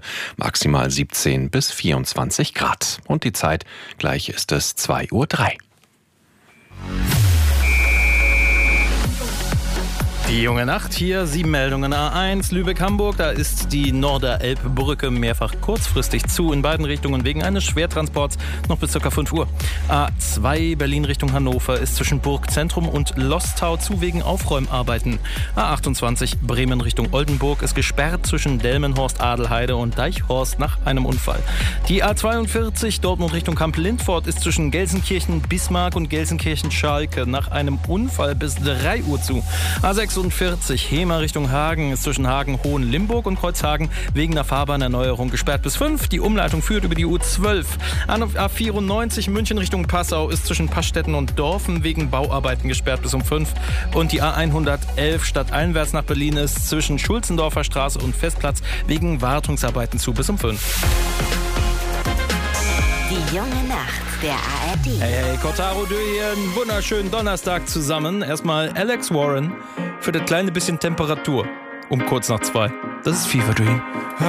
maximal 17 bis 24 Grad. Und die Zeit, gleich ist es 2:03 Uhr. Die junge Nacht, hier 7 Meldungen. A1 Lübeck-Hamburg, da ist die Norderelbbrücke mehrfach kurzfristig zu, in beiden Richtungen wegen eines Schwertransports noch bis ca. 5 Uhr. A2 Berlin Richtung Hannover ist zwischen Burgzentrum und Lostau zu wegen Aufräumarbeiten. A28 Bremen Richtung Oldenburg ist gesperrt zwischen Delmenhorst-Adelheide und Deichhorst nach einem Unfall. Die A42 Dortmund Richtung Kamp-Lindfort ist zwischen Gelsenkirchen-Bismarck und Gelsenkirchen-Schalke nach einem Unfall bis 3 Uhr zu. A46 Hemer Richtung Hagen ist zwischen Hagen-Hohen-Limburg und Kreuzhagen wegen der Fahrbahnerneuerung gesperrt bis 5. Die Umleitung führt über die U12. A94 München Richtung Passau ist zwischen Passstetten und Dorfen wegen Bauarbeiten gesperrt bis um 5. Und die A111 stadteinwärts nach Berlin ist zwischen Schulzendorfer Straße und Festplatz wegen Wartungsarbeiten zu bis um 5. Die junge Nacht der ARD. Hey, Kotaro Dö hier, einen wunderschönen Donnerstag zusammen. Erstmal Alex Warren für das kleine bisschen Temperatur um kurz nach 2. Das ist Fever Dream.